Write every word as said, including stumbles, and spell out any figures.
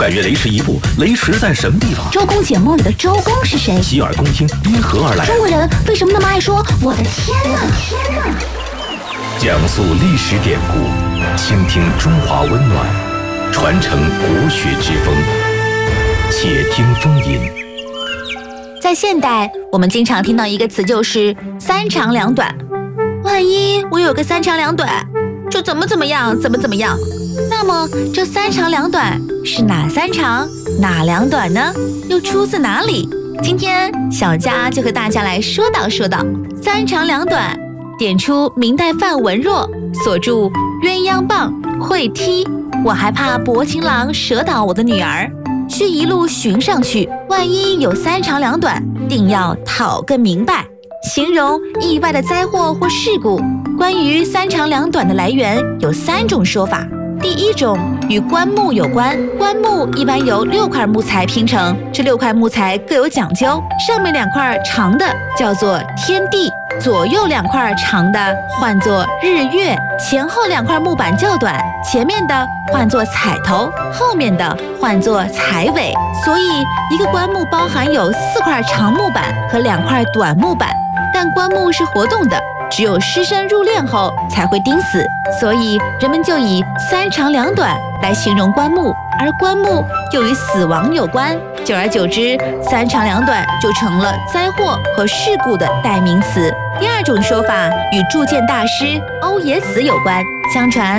敢越雷池一步，雷池在什么地方？ 周公解梦里的周公是谁？ 洗耳恭听，因何而来？ 中国人为什么那么爱说我的天哪？天哪！ 讲述历史典故，倾听中华温暖，传承国学之风。且听风吟。 在现代，我们经常听到一个词，就是三长两短。万一我有个三长两短，就怎么怎么样，怎么怎么样。那么这三长两短是哪三长哪两短呢？又出自哪里？今天小佳就和大家来说道说道三长两短，点出明代范文若所著《鸳鸯棒会踢》，我还怕薄情郎折倒我的女儿，需一路寻上去，万一有三长两短，定要讨个明白。形容意外的灾祸或事故。关于三长两短的来源有三种说法。第一种与棺木有关，棺木一般由六块木材拼成，这六块木材各有讲究，上面两块长的叫做天地，左右两块长的唤作日月，前后两块木板较短，前面的唤作彩头，后面的唤作彩尾。所以一个棺木包含有四块长木板和两块短木板，但棺木是活动的，只有尸身入殓后才会钉死，所以人们就以三长两短来形容棺木，而棺木又与死亡有关，久而久之，三长两短就成了灾祸和事故的代名词。第二种说法与铸剑大师欧冶子有关，相传